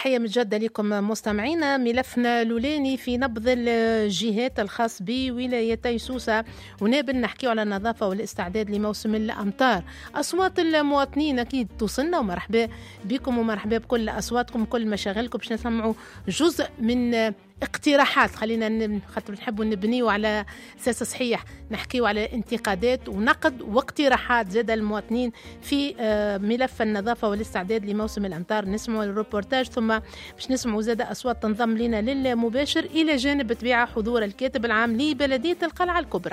تحية مجدة لكم مستمعينا. ملفنا الأولاني في نبض الجهات الخاص بولايتي سوسة ونابل نحكيه على النظافة والاستعداد لموسم الأمطار. أصوات المواطنين أكيد توصلنا، ومرحبا بكم ومرحبا بكل أصواتكم كل مشاغلكم باش نسمعوا جزء من اقتراحات. خلينا خاطر نحبوا نبنيوا على أساس صحيح، نحكيوا على انتقادات ونقد واقتراحات زاد المواطنين في ملف النظافة والاستعداد لموسم الأمطار. نسمعوا الروبورتاج ثم باش نسمعوا زاد أصوات تنضم لنا للمباشر إلى جانب طبيعة حضور الكاتب العام لبلدية القلعة الكبرى.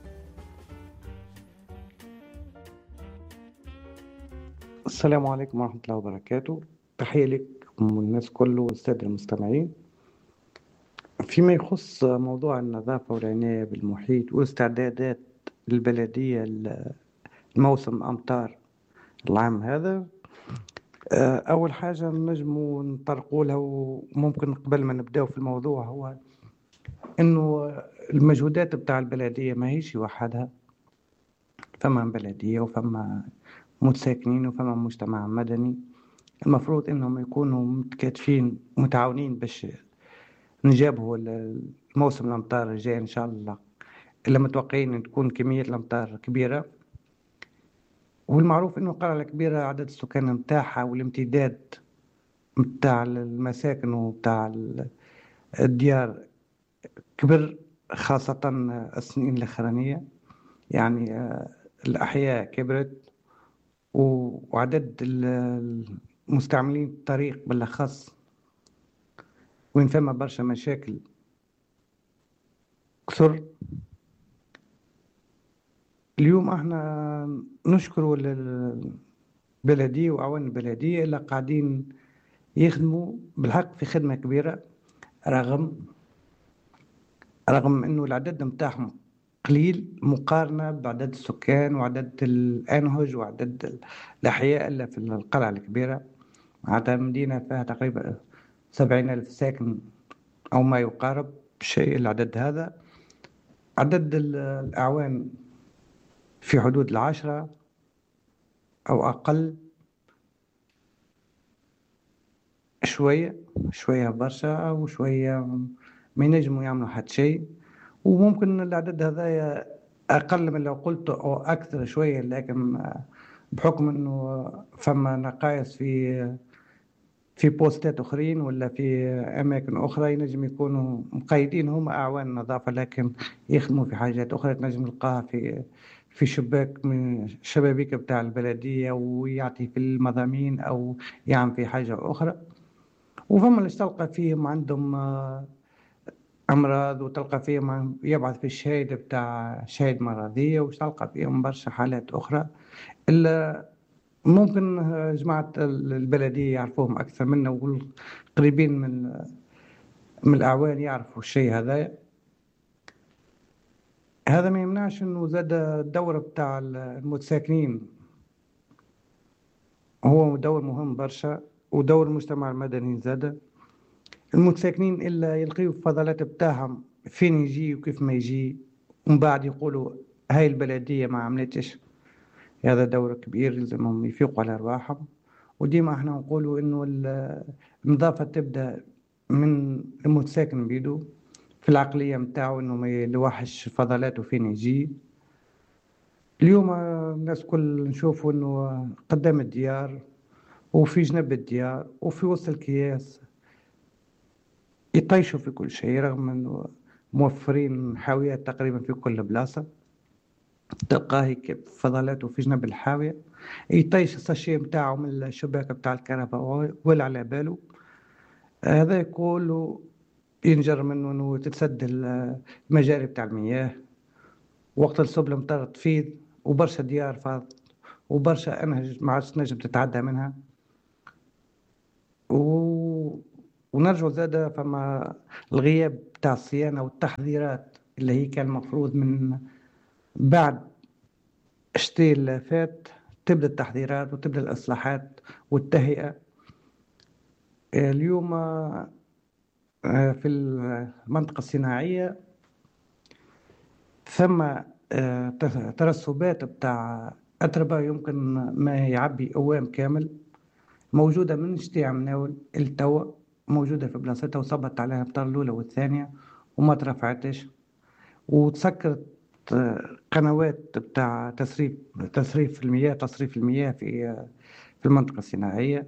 السلام عليكم ورحمة الله وبركاته. تحية لكم والناس كله والسادة المستمعين. فيما يخص موضوع النظافة والعناية بالمحيط واستعدادات البلدية الموسم الأمطار العام هذا، أول حاجة نجموا نطرقوا لها وممكن قبل ما نبدأ في الموضوع هو إنه المجهودات بتاع البلدية ما هيش وحدها. فما بلدية وفما متساكنين وفما مجتمع مدني، المفروض إنهم يكونوا متكاتفين متعاونين باش نجابهوا الموسم الأمطار الجاي إن شاء الله، إلا متوقعين أن تكون كمية الأمطار كبيرة. والمعروف إنه القلعة الكبيرة عدد السكان متاعها والامتداد متاع المساكن ومتاع الديار كبر، خاصة السنين الأخرانية. يعني الأحياء كبرت وعدد المستعملين الطريق بالأخص وين فما برشا مشاكل كثر. اليوم احنا نشكروا البلدية وعوان البلدية اللي قاعدين يخدموا بالحق في خدمة كبيرة، رغم انه العدد متاعهم قليل مقارنة بعدد السكان وعدد الأنهج وعدد الأحياء اللي في القلعة الكبيرة. معناتها مدينة فيها تقريبا 70,000 ساكن أو ما يقارب شيء العدد هذا. عدد الأعوان في حدود 10 أو أقل، شوية برشا وشوية ما ينجموا يعملوا حد شيء. وممكن العدد هذا أقل من لو قلت أو أكثر شوية، لكن بحكم أنه فما نقائص في بوستات أخرين ولا في أماكن أخرى ينجم يكونوا مقيدين هم أعوان النظافة، لكن يخدموا في حاجات أخرى تنجم نلقاها في شباك من الشبابيك بتاع البلدية ويعطي في المضامين أو يعمل في حاجة أخرى. وفما اللي تلقى فيهم عندهم أمراض وتلقى فيهم يبعث في الشهادة بتاع شهادة مرضية، وتلقى فيهم برشا حالات أخرى إلا ممكن جماعة البلدية يعرفوهم أكثر منا والقريبين من الأعوان يعرفوا الشيء هذا. هذا ما يمنعش أنه زاد الدور بتاع المتساكنين هو دور مهم برشا، ودور المجتمع المدني زاد. المتساكنين إلا يلقيوا الفضلات بتاعهم فين يجي وكيف ما يجي، ومن بعد يقولوا هاي البلدية ما عملتش. هذا دور كبير لازمهم يفيقوا على أرواحهم. وديما احنا نقولوا إنه النظافة تبدأ من المتساكن بيدو في العقلية متاعه، إنه ما يلوحش فضلاته فين يجي. اليوم الناس كل نشوفوا إنه قدام الديار وفي جنب الديار وفي وسط الكياس يطيشوا في كل شيء، رغم انه موفرين حاويات تقريبا في كل بلاصة. تلقاه فضلاته في جنب الحاوية يطيش الساشيه متاعه من الشباك بتاع الكهرباء ولا على باله. هذا يقول ينجر منه انه تتسد المجاري بتاع المياه وقت الصب المطر تفيض، وبرشا ديار فاضت وبرشا انهج ما عادش تنجم تتعدى منها. ونرجو زادة فما الغياب بتاع الصيانة والتحذيرات اللي هي كان المفروض من بعد الشتاء اللي فات تبدأ التحذيرات وتبدأ الإصلاحات والتهيئة. اليوم في المنطقة الصناعية ثم ترسبات بتاع أتربة يمكن ما يعبي أوام كامل موجودة من شتاء مناول التوا، موجودة في بلاصتها وصبت عليها الأمطار الأولى والثانية وما ترفعتش، وتسكرت قنوات بتاع تصريف المياه في المنطقة الصناعية،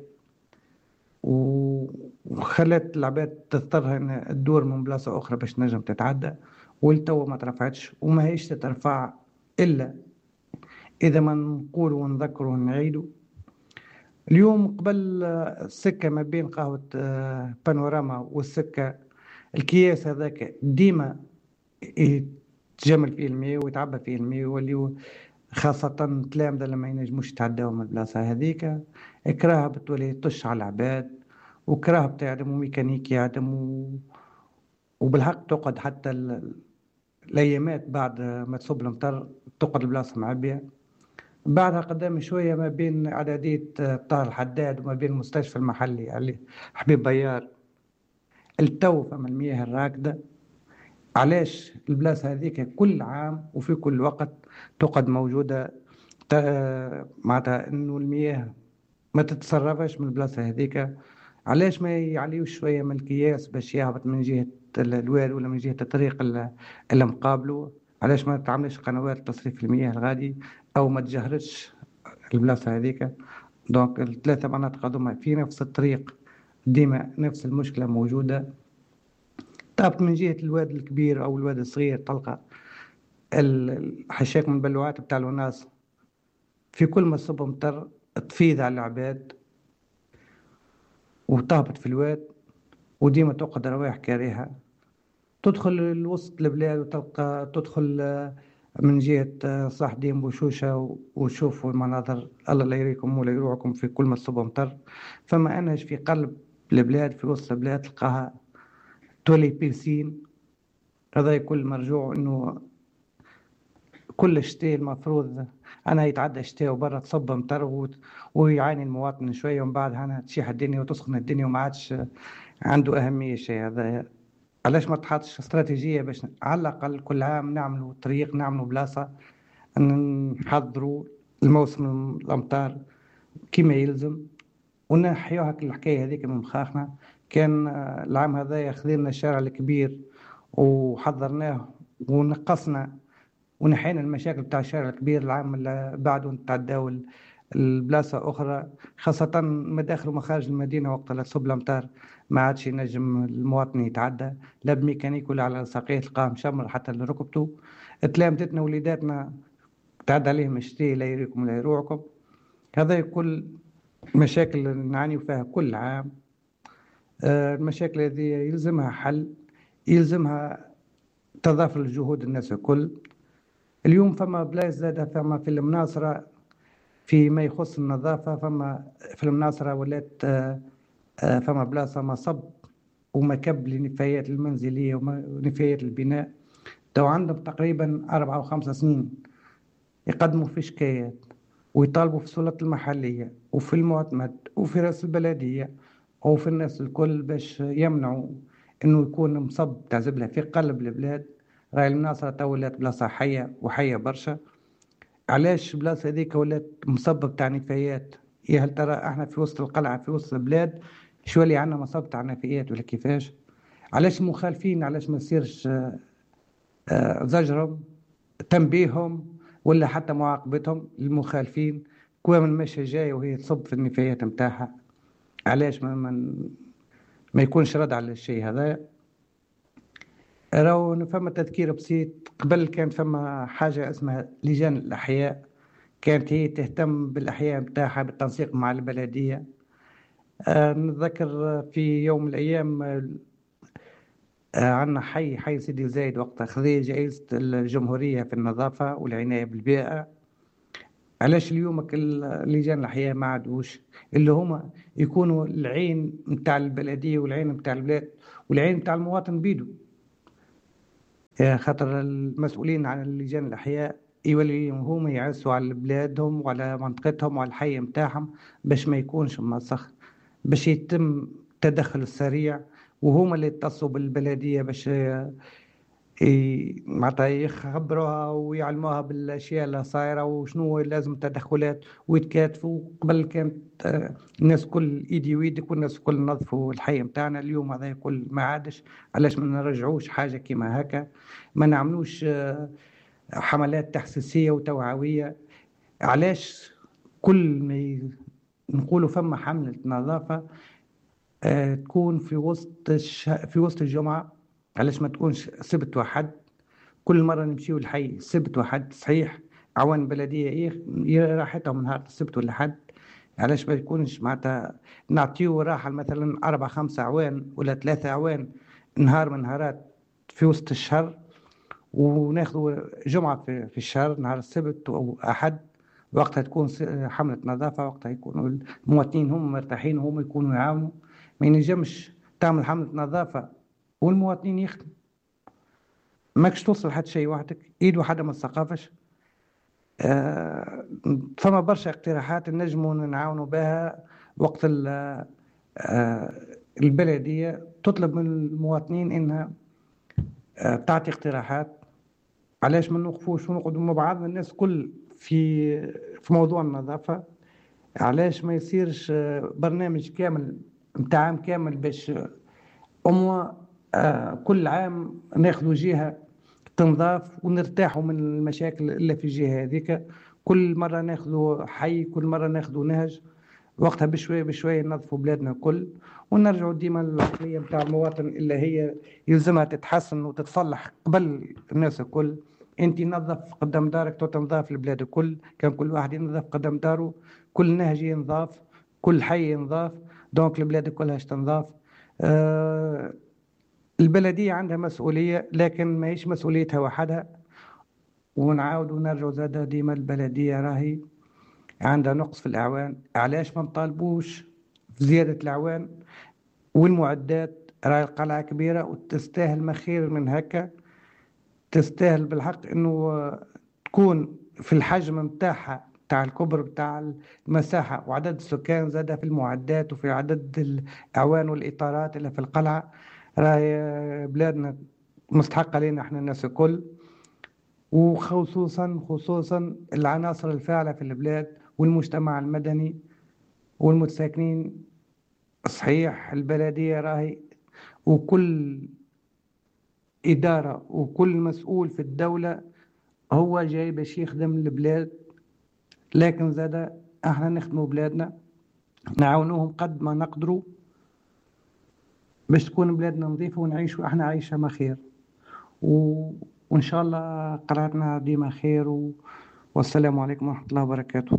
وخلت العباد تضطر ان تدور من بلاصة أخرى باش نجم تتعدى، والتو ما ترفعتش وما هيش تترفع إلا إذا ما نقول ونذكر ونعيدوا. اليوم قبل السكة ما بين قهوة بانوراما والسكة، الكياس هذاك ديما يتجمل فيه المياه ويتعبى فيه المياه، واللي خاصة التلامذة لما ينجموش يتعداو من البلاصة هذيك كراها بتولي تش على العباد، وكراها بتعدم وميكانيكي يعدم وبالحق تقعد حتى الأيامات بعد ما تصب المطر تقعد البلاصة معبية. بعدها قدام شوية ما بين إعدادية طاهر الحداد وما بين المستشفى المحلي علي حبيب بيار التو فما المياه الراكدة. علاش البلاصة هذيك كل عام وفي كل وقت تقعد موجودة معناتها انه المياه ما تتصرفش من البلاصة هذيك؟ علاش ما يعليوش شوية من الكياس باش يهبط من جهة الواد ولا من جهة الطريق اللي مقابله؟ علاش ما تعملش قنوات تصريف المياه الغادي او ما تجهرش البلاصة هذيك؟ دونك الثلاثة مناطق هذوما في نفس الطريق ديما نفس المشكلة موجودة. تهبط من جهة الواد الكبير او الواد الصغير تلقى الحشاك من البلوعات بتاع الوناس في كل ما صب مطر تفيض على العباد وتهبط في الواد، وديما تقعد روايح كارهة تدخل لوسط البلاد وتلقى تدخل من جهة صاح ديم بوشوشة وشوفوا المناظر الله لا يريكم ولا يروعكم في كل ما صب مطر. فما أنهش في قلب البلاد في وسط البلاد تلقاها تولي بيسين. هذا كل مرجوع إنه كل شتاء المفروض أنا يتعدى شتاء وبرا تصب مطر ويعاني المواطن شوية، ومن بعد أنا تشيح الدنيا وتسخن الدنيا وما عادش عنده أهمية شيء. هذا علاش ما تحطش استراتيجية باش على الأقل كل عام نعملوا طريق نعملوا بلاصة نحضروا الموسم الأمطار كما يلزم ونحيوها الحكاية هذيك من مخاخنا. كان العام هذا خذينا الشارع الكبير وحضرناه ونقصنا ونحينا المشاكل بتاع الشارع الكبير، العام اللي بعده نتعداو البلاصة أخرى، خاصة مداخل ومخارج المدينة وقت لا تصب الأمطار ما عادش ينجم المواطن يتعدى لا بميكانيك ولا على ساقيه تلقاه مشمر حتى اللي ركبته. تلامذتنا وليداتنا تعدى عليهم الشتاء لا يريكم ولا يروعكم. هذا كل مشاكل نعاني فيها كل عام. المشاكل هذه يلزمها حل، يلزمها تضافر لجهود الناس الكل. اليوم فما بلايص زادة فما في المناصرة فيما يخص النظافة، فما في المناصرة ولات فما بلاصة مصب ومكب لنفايات المنزلية ونفايات البناء. تو عندهم تقريبا 4 و5 سنين يقدموا في شكايات ويطالبوا في السلطة المحلية وفي المعتمد وفي رئيس البلدية وفي الناس الكل باش يمنعوا انه يكون مصب تاع زبلة في قلب البلاد. راهي المناصرة تو ولات بلاصة حية وحية برشا. علاش بلاصة هذيك ولات مصب تاع نفايات؟ يا هل ترى احنا في وسط القلعة في وسط البلاد شو اللي عندنا مصب تاع نفايات ولا كيفاش؟ علاش المخالفين علاش ما يصيرش زجرهم تنبيههم ولا حتى معاقبتهم للمخالفين؟ كوام المشي جاي وهي تصب في النفايات متاعها، علاش ما يكونش رد على الشيء هذا؟ راهو فما تذكير بسيط. قبل كانت فما حاجة اسمها لجان الأحياء، كانت هي تهتم بالأحياء متاعها بالتنسيق مع البلدية. نتذكر في يوم من الأيام عندنا حي سيدي زايد وقتها خذي جائزة الجمهورية في النظافة والعناية بالبيئة. علاش اليوم اللجان الأحياء ما عادوش اللي هما يكونوا العين متاع البلدية والعين متاع البلاد والعين متاع المواطن بيدو؟ خاطر المسؤولين عن اللجان الأحياء يوليهم هما يعسوا على بلادهم وعلى منطقتهم وعلى الحي متاعهم باش ما يكونش مسخ، باش يتم التدخل السريع، وهما اللي يتصلوا بالبلدية باش معناتها يخبروها ويعلموها بالاشياء اللي صايره وشنو لازم التدخلات، ويتكاتفوا. قبل كانت الناس كل ايدي ويدك، والناس كل نظفوا الحي متاعنا. اليوم هذا كل ما عادش. علاش ما نرجعوش حاجه كيما هكا؟ ما نعملوش حملات تحسيسيه وتوعويه؟ علاش كل ما نقولوا فما حملة نظافة تكون في وسط في وسط الجمعة؟ علاش ما تكونش سبت وحد؟ كل مرة نمشيو الحي سبت وحد. صحيح عوان بلدية راحتهم نهار السبت ولا حد، علاش ما يكونش معناتها نعطيو راحة مثلا 4 5 أعوان ولا 3 أعوان نهار من نهارات في وسط الشهر، وناخذوا جمعة في الشهر نهار السبت أو أحد، وقتها تكون حملة نظافة. وقتها يكونوا المواطنين هم مرتاحين وهم يكونوا يعاونوا. ما ينجمش تعمل حملة نظافة والمواطنين يخدموا. ماكش توصل حتى شيء وحدك، ايد وحده ما تثقفش. فما برشا اقتراحات نجموا نعاونوا بها. وقت البلدية تطلب من المواطنين انها تعطي اقتراحات. علاش ما نوقفوش ونقعدوا مع بعض الناس كل في موضوع النظافة؟ علاش ما يصيرش برنامج كامل متاع عام كامل باش كل عام ناخذوا جهة تنظاف ونرتاحوا من المشاكل اللي في الجهة هذيك. كل مرة ناخذوا حي، كل مرة ناخذوا نهج. وقتها بشوية بشوية ننظفوا بلادنا كل، ونرجعوا ديما العقلية متاع المواطن اللي هي يلزمها تتحسن وتتصلح قبل الناس الكل. انت نظف قدام دارك تو تنظاف البلاد الكل. كان كل واحد ينظف قدام داره، كل نهج ينظاف، كل حي ينظاف، دونك البلاد كلها تنظاف. آه البلدية عندها مسؤولية، لكن ما هيش مسؤوليتها وحدها. ونعاود ونرجع زادة ديما البلدية راهي عندها نقص في الأعوان. علاش ما نطالبوش في زيادة الأعوان والمعدات؟ راهي القلعة كبيرة وتستاهل ما خير من هكا. تستاهل بالحق انه تكون في الحجم متاعها، بتاع الكبر بتاع المساحة وعدد السكان، زادة في المعدات وفي عدد الأعوان والإطارات اللي في القلعة. راهي بلادنا مستحقة لنا احنا الناس الكل، وخصوصا العناصر الفاعلة في البلاد والمجتمع المدني والمتساكنين. صحيح البلدية راهي وكل إدارة وكل مسؤول في الدولة هو جاي باش يخدم البلاد، لكن زاد احنا نخدموا بلادنا، نعاونوهم قد ما نقدروا باش تكون بلادنا نظيفة ونعيشوا احنا عيشة ما خير. وإن شاء الله قرارنا ديما خير. والسلام عليكم ورحمة الله وبركاته.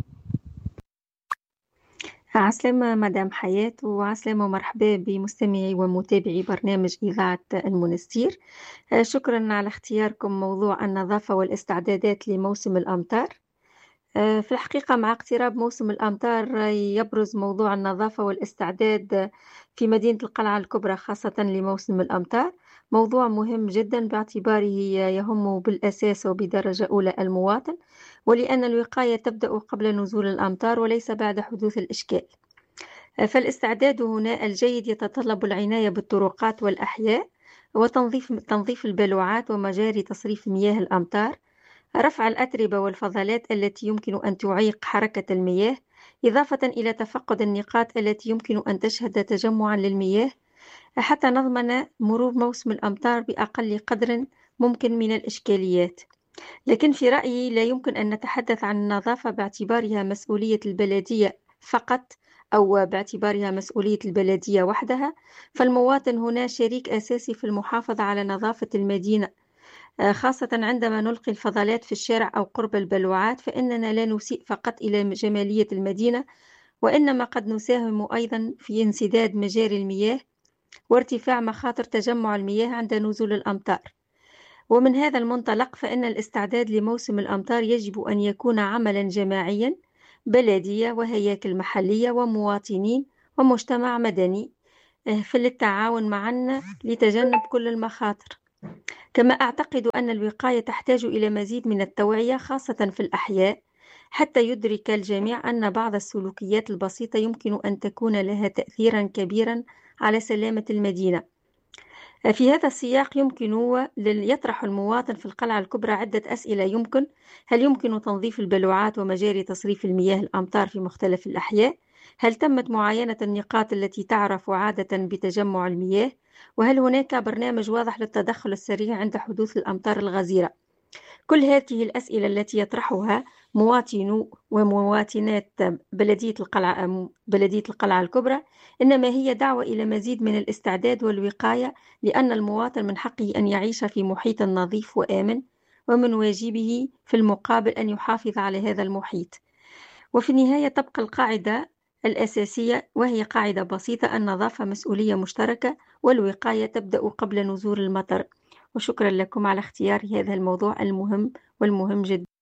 عسلامة مدام حياة، وعسلامة ومرحبا بمستمعي ومتابعي برنامج إذاعة المنستير. شكرا على اختياركم موضوع النظافة والاستعدادات لموسم الأمطار. في الحقيقة مع اقتراب موسم الأمطار يبرز موضوع النظافة والاستعداد في مدينة القلعة الكبرى خاصة لموسم الأمطار موضوع مهم جدا، باعتباره يهم بالأساس وبدرجة أولى المواطن، ولأن الوقاية تبدأ قبل نزول الأمطار وليس بعد حدوث الإشكال. فالاستعداد هنا الجيد يتطلب العناية بالطرقات والأحياء، وتنظيف البلوعات ومجاري تصريف مياه الأمطار، رفع الأتربة والفضلات التي يمكن أن تعيق حركة المياه، إضافة إلى تفقد النقاط التي يمكن أن تشهد تجمعا للمياه، حتى نضمن مرور موسم الأمطار بأقل قدر ممكن من الإشكاليات. لكن في رأيي لا يمكن أن نتحدث عن النظافة باعتبارها مسؤولية البلدية فقط، أو باعتبارها مسؤولية البلدية وحدها، فالمواطن هنا شريك أساسي في المحافظة على نظافة المدينة، خاصة عندما نلقي الفضلات في الشارع أو قرب البلوعات، فإننا لا نسيء فقط إلى جمالية المدينة، وإنما قد نساهم أيضا في انسداد مجاري المياه وارتفاع مخاطر تجمع المياه عند نزول الأمطار. ومن هذا المنطلق فإن الاستعداد لموسم الأمطار يجب أن يكون عملا جماعيا، بلدية وهياكل محلية ومواطنين ومجتمع مدني في التعاون معا لتجنب كل المخاطر. كما أعتقد أن الوقاية تحتاج إلى مزيد من التوعية خاصة في الأحياء، حتى يدرك الجميع أن بعض السلوكيات البسيطة يمكن أن تكون لها تأثيرا كبيرا على سلامة المدينة. في هذا السياق يمكن يطرح المواطن في القلعة الكبرى عدة أسئلة. هل يمكن تنظيف البلوعات ومجاري تصريف المياه الأمطار في مختلف الأحياء؟ هل تمت معاينة النقاط التي تعرف عادة بتجمع المياه؟ وهل هناك برنامج واضح للتدخل السريع عند حدوث الأمطار الغزيرة؟ كل هذه الأسئلة التي يطرحها مواطنو ومواطنات بلدية القلعة الكبرى إنما هي دعوة إلى مزيد من الاستعداد والوقاية، لأن المواطن من حقه أن يعيش في محيط نظيف وآمن، ومن واجبه في المقابل أن يحافظ على هذا المحيط. وفي النهاية تبقى القاعدة الأساسية، وهي قاعدة بسيطة: النظافة مسؤولية مشتركة، والوقاية تبدأ قبل نزول المطر. وشكرا لكم على اختيار هذا الموضوع المهم والمهم جدا.